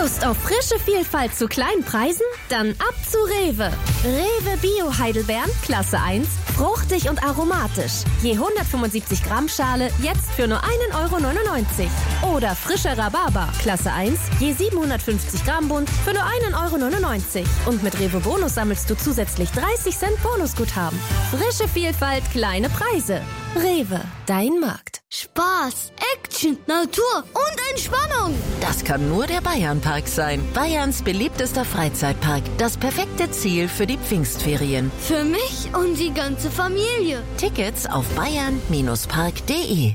Lust auf frische Vielfalt zu kleinen Preisen? Dann ab zu Rewe. Rewe Bio Heidelbeeren, Klasse 1, fruchtig und aromatisch. Je 175 Gramm Schale, jetzt für nur 1,99 €. Oder frischer Rhabarber, Klasse 1, je 750 Gramm Bund, für nur 1,99 €. Und mit Rewe Bonus sammelst du zusätzlich 30 Cent Bonusguthaben. Frische Vielfalt, kleine Preise. Rewe, dein Markt. Spaß, Action, Natur und Entspannung. Das kann nur der Bayernpark sein. Bayerns beliebtester Freizeitpark. Das perfekte Ziel für die Pfingstferien. Für mich und die ganze Familie. Tickets auf bayern-park.de.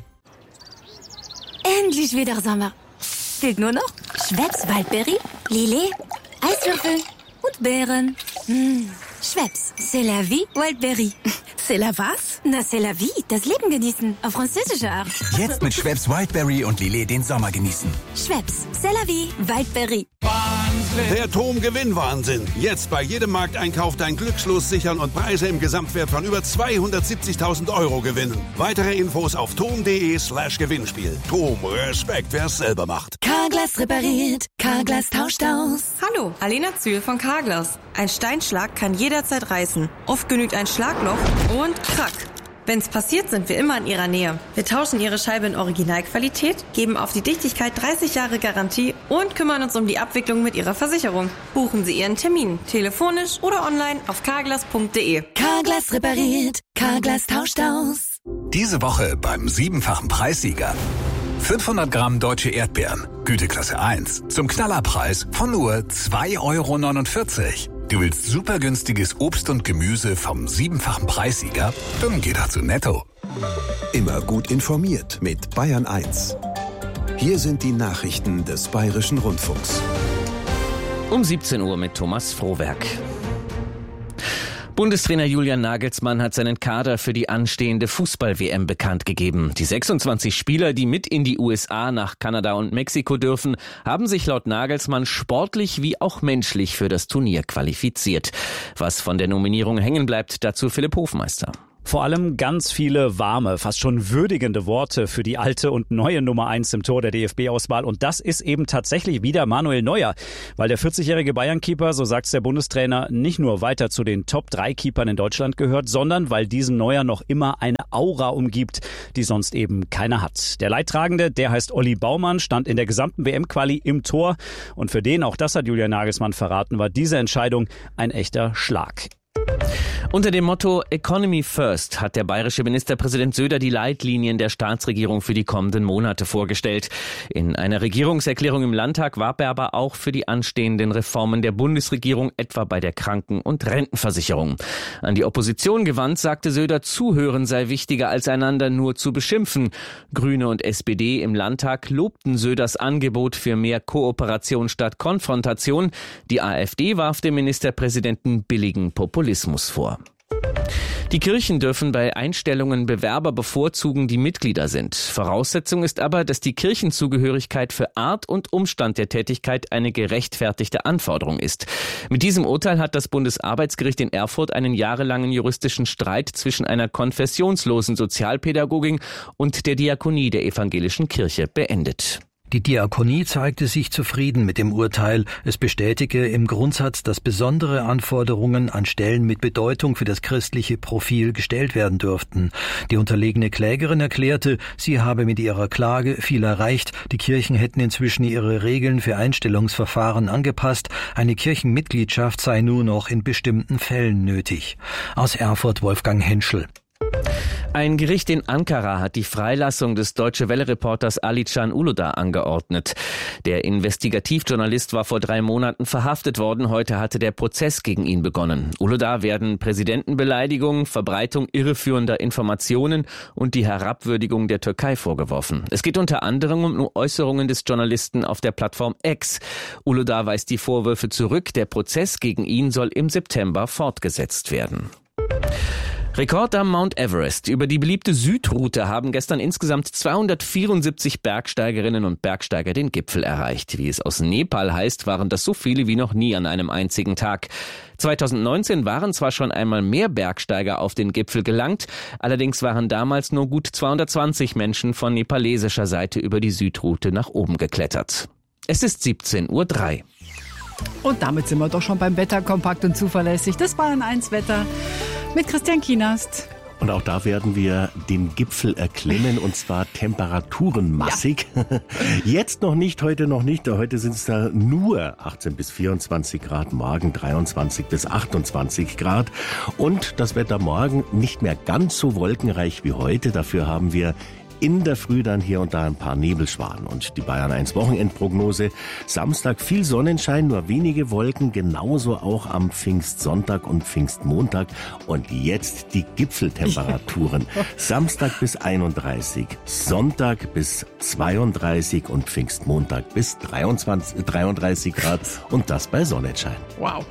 Endlich wieder Sommer. Fehlt nur noch Schweppes Waldbeere, Lillet, Eiswürfel und Beeren. Schweppes, c'est la vie, Wildberry. C'est la was? Na, c'est la vie, das Leben genießen, auf französische Art. Jetzt mit Schweppes Wildberry und Lillet den Sommer genießen. Schweppes, c'est la vie, Wildberry. Der TOM-Gewinnwahnsinn. Jetzt bei jedem Markteinkauf dein Glückslos sichern und Preise im Gesamtwert von über 270.000 € gewinnen. Weitere Infos auf tom.de/Gewinnspiel. TOM, Respekt, wer es selber macht. Carglass repariert, Carglass tauscht aus. Hallo, Alena Zühl von Carglass. Ein Steinschlag kann jederzeit reißen. Oft genügt ein Schlagloch und krack. Wenn's passiert, sind wir immer in Ihrer Nähe. Wir tauschen Ihre Scheibe in Originalqualität, geben auf die Dichtigkeit 30 Jahre Garantie und kümmern uns um die Abwicklung mit Ihrer Versicherung. Buchen Sie Ihren Termin, telefonisch oder online auf carglass.de. Carglass repariert, Carglass tauscht aus. Diese Woche beim 7-fachen Preissieger. 500 Gramm deutsche Erdbeeren, Güteklasse 1, zum Knallerpreis von nur 2,49 €. Du willst super günstiges Obst und Gemüse vom 7-fachen Preissieger? Dann geh doch zu Netto. Immer gut informiert mit Bayern 1. Hier sind die Nachrichten des Bayerischen Rundfunks. Um 17 Uhr mit Thomas Frohwerk. Bundestrainer Julian Nagelsmann hat seinen Kader für die anstehende Fußball-WM bekannt gegeben. Die 26 Spieler, die mit in die USA, nach Kanada und Mexiko dürfen, haben sich laut Nagelsmann sportlich wie auch menschlich für das Turnier qualifiziert. Was von der Nominierung hängen bleibt, dazu Philipp Hofmeister. Vor allem ganz viele warme, fast schon würdigende Worte für die alte und neue Nummer 1 im Tor der DFB-Auswahl. Und das ist eben tatsächlich wieder Manuel Neuer. Weil der 40-jährige Bayern-Keeper, so sagt's der Bundestrainer, nicht nur weiter zu den Top-3-Keepern in Deutschland gehört, sondern weil diesen Neuer noch immer eine Aura umgibt, die sonst eben keiner hat. Der Leidtragende, der heißt Olli Baumann, stand in der gesamten WM-Quali im Tor. Und für den, auch das hat Julian Nagelsmann verraten, war diese Entscheidung ein echter Schlag. Unter dem Motto Economy First hat der bayerische Ministerpräsident Söder die Leitlinien der Staatsregierung für die kommenden Monate vorgestellt. In einer Regierungserklärung im Landtag warb er aber auch für die anstehenden Reformen der Bundesregierung, etwa bei der Kranken- und Rentenversicherung. An die Opposition gewandt, sagte Söder, zuhören sei wichtiger als einander nur zu beschimpfen. Grüne und SPD im Landtag lobten Söders Angebot für mehr Kooperation statt Konfrontation. Die AfD warf dem Ministerpräsidenten billigen Populismus vor. Die Kirchen dürfen bei Einstellungen Bewerber bevorzugen, die Mitglieder sind. Voraussetzung ist aber, dass die Kirchenzugehörigkeit für Art und Umstand der Tätigkeit eine gerechtfertigte Anforderung ist. Mit diesem Urteil hat das Bundesarbeitsgericht in Erfurt einen jahrelangen juristischen Streit zwischen einer konfessionslosen Sozialpädagogin und der Diakonie der evangelischen Kirche beendet. Die Diakonie zeigte sich zufrieden mit dem Urteil. Es bestätige im Grundsatz, dass besondere Anforderungen an Stellen mit Bedeutung für das christliche Profil gestellt werden dürften. Die unterlegene Klägerin erklärte, sie habe mit ihrer Klage viel erreicht. Die Kirchen hätten inzwischen ihre Regeln für Einstellungsverfahren angepasst. Eine Kirchenmitgliedschaft sei nur noch in bestimmten Fällen nötig. Aus Erfurt Wolfgang Henschel. Ein Gericht in Ankara hat die Freilassung des Deutsche-Welle-Reporters Alican Uludağ angeordnet. Der Investigativjournalist war vor 3 Monaten verhaftet worden. Heute hatte der Prozess gegen ihn begonnen. Uludağ werden Präsidentenbeleidigung, Verbreitung irreführender Informationen und die Herabwürdigung der Türkei vorgeworfen. Es geht unter anderem um Äußerungen des Journalisten auf der Plattform X. Uludağ weist die Vorwürfe zurück. Der Prozess gegen ihn soll im September fortgesetzt werden. Rekord am Mount Everest. Über die beliebte Südroute haben gestern insgesamt 274 Bergsteigerinnen und Bergsteiger den Gipfel erreicht. Wie es aus Nepal heißt, waren das so viele wie noch nie an einem einzigen Tag. 2019 waren zwar schon einmal mehr Bergsteiger auf den Gipfel gelangt, allerdings waren damals nur gut 220 Menschen von nepalesischer Seite über die Südroute nach oben geklettert. Es ist 17:03 Uhr. Und damit sind wir doch schon beim Wetter, kompakt und zuverlässig. Das Bayern 1 Wetter mit Christian Kienast. Und auch da werden wir den Gipfel erklimmen, und zwar temperaturenmassig. Ja. Jetzt noch nicht, heute noch nicht. Heute sind es da nur 18 bis 24 Grad, morgen 23 bis 28 Grad. Und das Wetter morgen nicht mehr ganz so wolkenreich wie heute. Dafür haben wir in der Früh dann hier und da ein paar Nebelschwaden. Und die Bayern 1 Wochenendprognose: Samstag viel Sonnenschein, nur wenige Wolken, genauso auch am Pfingstsonntag und Pfingstmontag. Und jetzt die Gipfeltemperaturen. Samstag bis 31, Sonntag bis 32 und Pfingstmontag bis 33 Grad. Und das bei Sonnenschein. Wow.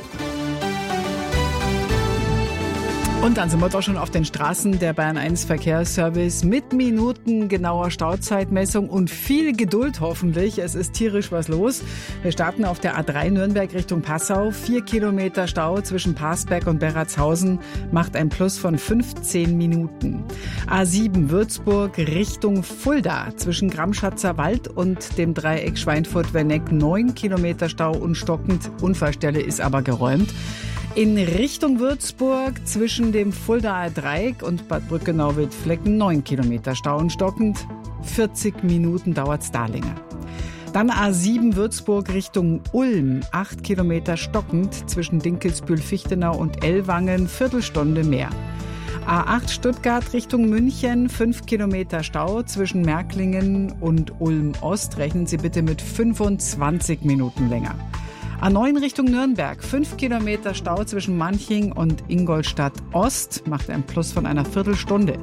Und dann sind wir doch schon auf den Straßen. Der Bayern 1 Verkehrsservice mit minutengenauer Stauzeitmessung und viel Geduld hoffentlich. Es ist tierisch was los. Wir starten auf der A3 Nürnberg Richtung Passau. 4 Kilometer Stau zwischen Parsberg und Berratshausen macht ein Plus von 15 Minuten. A7 Würzburg Richtung Fulda zwischen Gramschatzer Wald und dem Dreieck Schweinfurt-Werneck 9 Kilometer Stau und stockend. Unfallstelle ist aber geräumt. In Richtung Würzburg zwischen dem Fuldaer Dreieck und Bad Brückenau-Wildflecken 9 Kilometer Stau und stockend. 40 Minuten dauert's da länger. Dann A7 Würzburg Richtung Ulm, 8 Kilometer stockend zwischen Dinkelsbühl-Fichtenau und Ellwangen, Viertelstunde mehr. A8 Stuttgart Richtung München, 5 Kilometer Stau zwischen Märklingen und Ulm-Ost. Rechnen Sie bitte mit 25 Minuten länger. A9 Richtung Nürnberg, 5 Kilometer Stau zwischen Manching und Ingolstadt Ost, macht ein Plus von einer Viertelstunde.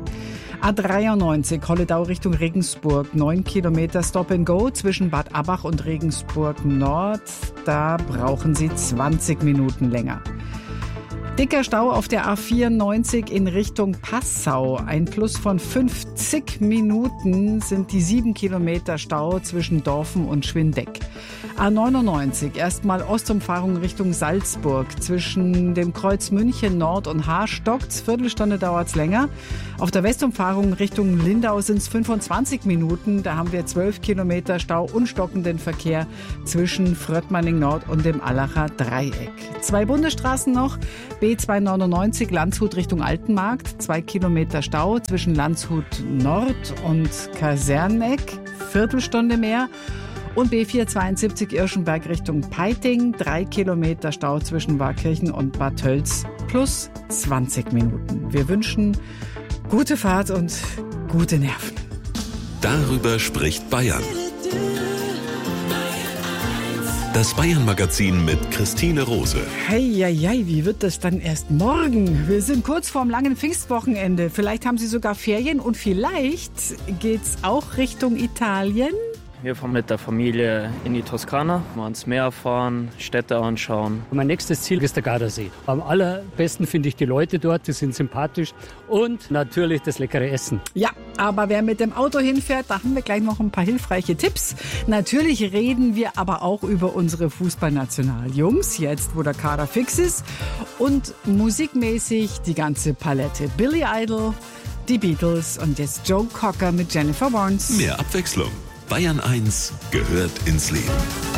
A93 Holledau Richtung Regensburg, 9 Kilometer Stop and Go zwischen Bad Abbach und Regensburg Nord, da brauchen Sie 20 Minuten länger. Dicker Stau auf der A94 in Richtung Passau. Ein Plus von 50 Minuten sind die 7 Kilometer Stau zwischen Dorfen und Schwindeck. A99 erstmal Ostumfahrung Richtung Salzburg. Zwischen dem Kreuz München Nord und Haar stockt's. Viertelstunde dauert's länger. Auf der Westumfahrung Richtung Lindau sind's 25 Minuten. Da haben wir 12 Kilometer Stau und stockenden Verkehr zwischen Fröttmanning Nord und dem Allacher Dreieck. 2 Bundesstraßen noch. B299 Landshut Richtung Altenmarkt. 2 Kilometer Stau zwischen Landshut Nord und Kaserneck. Viertelstunde mehr. Und B472 Irschenberg Richtung Peiting, 3 Kilometer Stau zwischen Warkirchen und Bad Tölz, plus 20 Minuten. Wir wünschen gute Fahrt und gute Nerven. Darüber spricht Bayern. Das Bayern-Magazin mit Christine Rose. Heieiei, wie wird das dann erst morgen? Wir sind kurz vorm langen Pfingstwochenende. Vielleicht haben Sie sogar Ferien und vielleicht geht's auch Richtung Italien. Wir fahren mit der Familie in die Toskana, mal ans Meer fahren, Städte anschauen. Mein nächstes Ziel ist der Gardasee. Am allerbesten finde ich die Leute dort, die sind sympathisch und natürlich das leckere Essen. Ja, aber wer mit dem Auto hinfährt, da haben wir gleich noch ein paar hilfreiche Tipps. Natürlich reden wir aber auch über unsere Fußballnationaljungs, jetzt wo der Kader fix ist. Und musikmäßig die ganze Palette. Billy Idol, die Beatles und jetzt Joe Cocker mit Jennifer Barnes. Mehr Abwechslung. Bayern 1 gehört ins Leben.